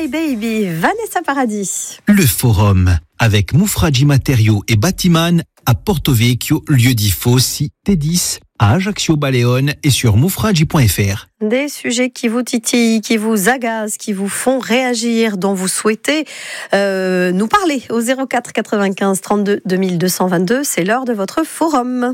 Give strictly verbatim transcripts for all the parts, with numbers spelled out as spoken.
Baby, Vanessa Paradis. Le Forum, avec Moufradji Matériaux et Batiman à Porto Vecchio, lieu-dit Fossi, T dix, à Ajaccio Baleone et sur moufradji point f r. Des sujets qui vous titillent, qui vous agacent, qui vous font réagir, dont vous souhaitez euh, nous parler au zéro quatre quatre-vingt-quinze trente-deux deux mille deux cent vingt-deux. C'est l'heure de votre Forum.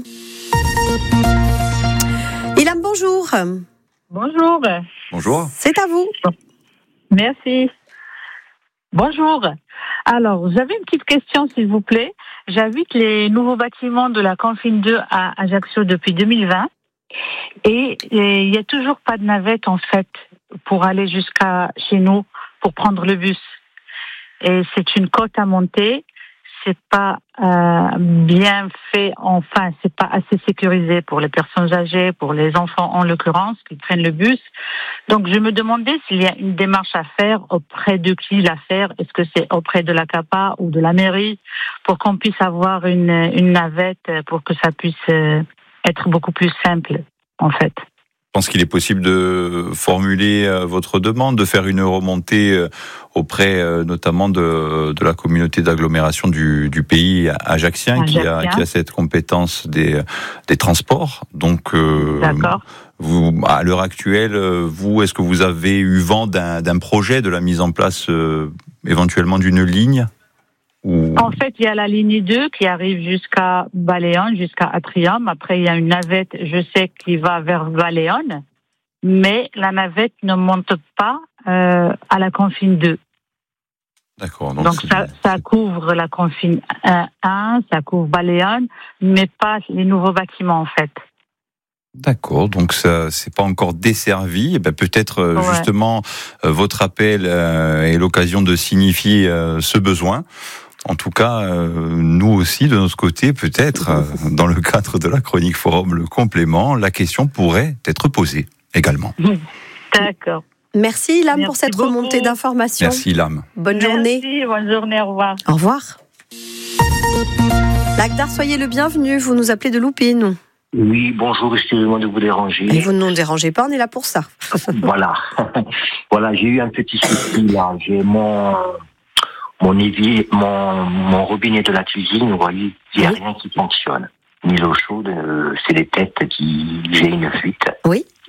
Ilham, bonjour. Bonjour. Bonjour. C'est à vous. Merci. Bonjour. Alors, j'avais une petite question, s'il vous plaît. J'habite les nouveaux bâtiments de la Confine deux à Ajaccio depuis deux mille vingt. Et il n'y a toujours pas de navette, en fait, pour aller jusqu'à chez nous, pour prendre le bus. Et c'est une côte à monter. C'est pas euh, bien fait, enfin, c'est pas assez sécurisé pour les personnes âgées, pour les enfants en l'occurrence, qui prennent le bus. Donc, je me demandais s'il y a une démarche à faire, auprès de qui la faire. Est-ce que c'est auprès de la C A P A ou de la mairie, pour qu'on puisse avoir une, une navette, pour que ça puisse être beaucoup plus simple, en fait. Je pense qu'il est possible de formuler votre demande, de faire une remontée auprès notamment de, de la communauté d'agglomération du, du pays ajaccien, qui a, qui a cette compétence des, des transports. Donc, euh, D'accord. Vous, à l'heure actuelle, vous, est-ce que vous avez eu vent d'un, d'un projet, de la mise en place euh, éventuellement d'une ligne? Ou... En fait, il y a la ligne deux qui arrive jusqu'à Baleone, jusqu'à Atrium. Après, il y a une navette, je sais, qui va vers Baleone. Mais la navette ne monte pas euh, à la Confine deux. D'accord. Donc, donc ça, ça couvre la Confine un, ça couvre Baleone, mais pas les nouveaux bâtiments, en fait. D'accord, donc ça c'est pas encore desservi. Eh ben, peut-être euh, ouais. justement euh, votre appel euh, est l'occasion de signifier euh, ce besoin. En tout cas, euh, nous aussi de notre côté, peut-être euh, dans le cadre de la chronique Forum, le complément, la question pourrait être posée également. D'accord. Merci Ilham Merci pour cette beaucoup. remontée d'informations. Merci Ilham. Bonne Merci, journée. bonne journée, au revoir. Au revoir. Lagdar, soyez le bienvenu. Vous nous appelez de Loupine. Oui, bonjour, excusez-moi de vous déranger. Et vous ne nous dérangez pas, on est là pour ça. Voilà. Voilà, j'ai eu un petit souci là. J'ai mon mon évier, mon, mon robinet de la cuisine, vous voyez, il n'y a oui. rien qui fonctionne. Ni l'eau chaude, euh, c'est les têtes qui, j'ai une fuite. Oui.